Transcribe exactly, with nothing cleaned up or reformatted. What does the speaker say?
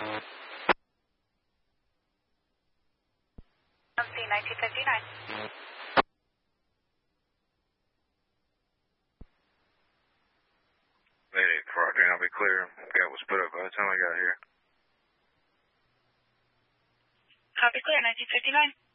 nineteen fifty-nine. Mayday fourteen, I'll be clear. Gap was put up by the time I got here. Copy clear, nineteen fifty-nine.